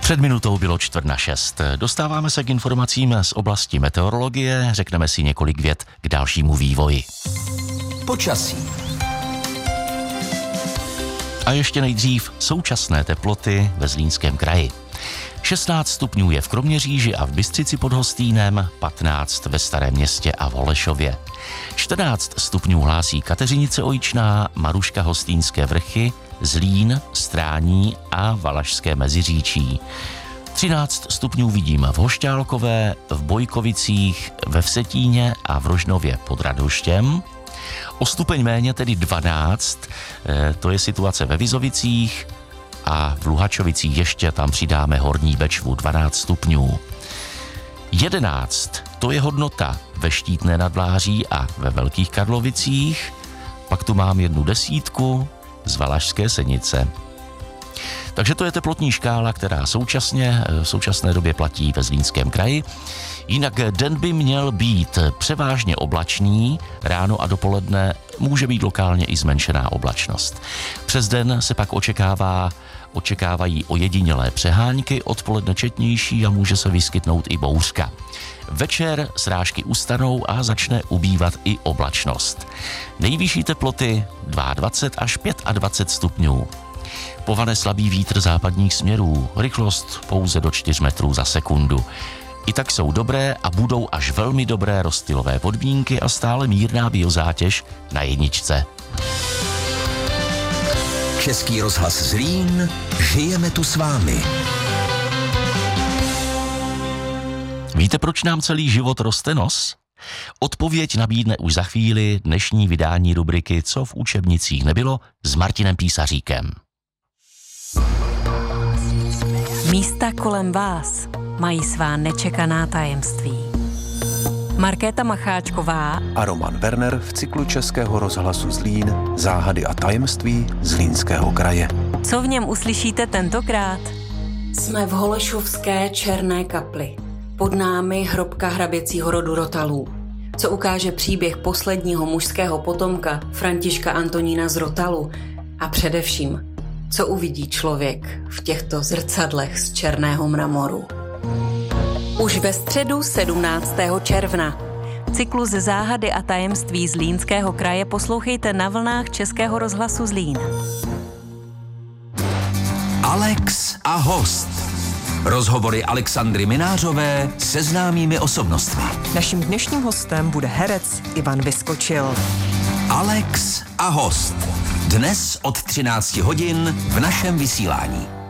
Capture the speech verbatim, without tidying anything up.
Před minutou bylo čtvrt na šest. Dostáváme se k informacím z oblasti meteorologie, řekneme si několik vět k dalšímu vývoji. Počasí. A ještě nejdřív současné teploty ve Zlínském kraji. šestnáct stupňů je v Kroměříži a v Bystřici pod Hostýnem, patnáct ve Starém Městě a v Holešově. čtrnáct stupňů hlásí Kateřinice Ojičná, Maruška Hostýnské Vrchy, Zlín, Strání a Valašské Meziříčí. třináct stupňů vidím v Hošťálkové, v Bojkovicích, ve Vsetíně a v Rožnově pod Radhoštěm. O stupeň méně, tedy dvanáct, to je situace ve Vizovicích a v Luhačovicích ještě tam přidáme Horní Bečvu dvanáct stupňů. jedenáct, to je hodnota ve Štítné nad Vláří a ve Velkých Karlovicích, pak tu mám jednu desítku z Valašské Senice. Takže to je teplotní škála, která současně v současné době platí ve Zlínském kraji. Jinak den by měl být převážně oblačný, ráno a dopoledne může být lokálně i zmenšená oblačnost. Přes den se pak očekává, očekávají ojedinělé přehánky, odpoledne četnější a může se vyskytnout i bouřka. Večer srážky ustanou a začne ubývat i oblačnost. Nejvyšší teploty dvacet dva až dvacet pět stupňů. Povane slabý vítr západních směrů, rychlost pouze do čtyř metrů za sekundu. I tak jsou dobré a budou až velmi dobré rozptylové podmínky a stále mírná biozátěž na jedničce. Český rozhlas Zlín, žijeme tu s vámi. Víte, proč nám celý život roste nos? Odpověď nabídne už za chvíli dnešní vydání rubriky Co v učebnicích nebylo s Martinem Písaříkem. Místa kolem vás mají svá nečekaná tajemství. Markéta Macháčková a Roman Werner v cyklu Českého rozhlasu Zlín Záhady a tajemství Zlínského kraje. Co v něm uslyšíte tentokrát? Jsme v Holešovské Černé kapli. Pod námi hrobka hraběcího rodu Rotalů, co ukáže příběh posledního mužského potomka Františka Antonína z Rotalu a především, co uvidí člověk v těchto zrcadlech z černého mramoru. Už ve středu sedmnáctého června. Cyklus Záhady a tajemství Zlínského kraje poslouchejte na vlnách Českého rozhlasu Zlín. Alex a host. Rozhovory Alexandry Minářové se známými osobnostmi. Naším dnešním hostem bude herec Ivan Vyskočil. Alex a host. Dnes od třinácti hodin v našem vysílání.